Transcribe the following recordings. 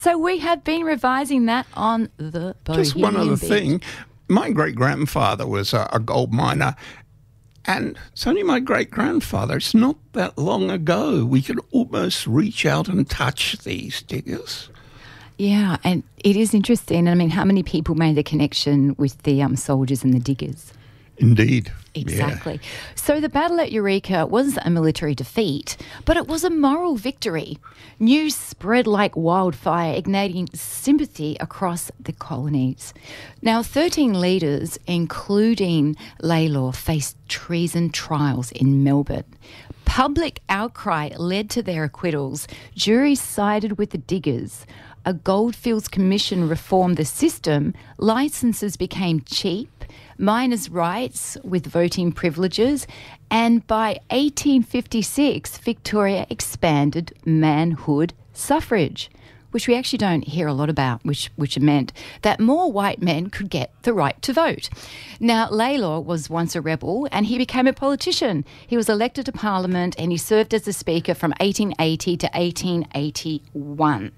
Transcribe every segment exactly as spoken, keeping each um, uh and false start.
So we have been revising that on the Bohemian Just one other Beach. thing. My great-grandfather was a, a gold miner, and it's only my great-grandfather. It's not that long ago. We could almost reach out and touch these diggers. Yeah, and it is interesting. I mean, how many people made the connection with the um, soldiers and the diggers? Indeed. Exactly. Yeah. So the battle at Eureka was a military defeat, but it was a moral victory. News spread like wildfire, igniting sympathy across the colonies. Now, thirteen leaders, including Lalor, faced treason trials in Melbourne. Public outcry led to their acquittals. Juries sided with the diggers. A Goldfields Commission reformed the system. Licences became cheap. Miners' rights with voting privileges, and by eighteen fifty-six, Victoria expanded manhood suffrage, which we actually don't hear a lot about, which, which meant that more white men could get the right to vote. Now, Lalor was once a rebel and he became a politician. He was elected to Parliament and he served as the Speaker from eighteen eighty to eighteen eighty-one.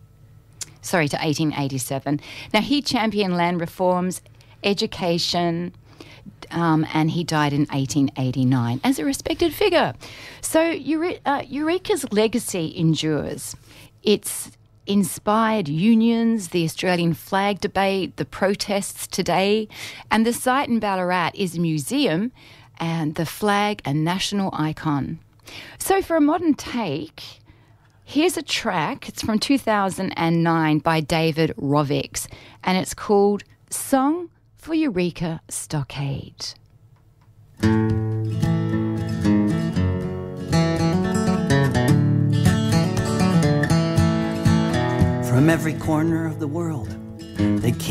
Sorry, to eighteen eighty-seven. Now, he championed land reforms, education, um, and he died in eighteen eighty-nine as a respected figure. So Eure- uh, Eureka's legacy endures. It's inspired unions, the Australian flag debate, the protests today, and the site in Ballarat is a museum and the flag a national icon. So for a modern take, here's a track. It's from two thousand nine by David Rovics, and it's called Song for Eureka Stockade. From every corner of the world, they came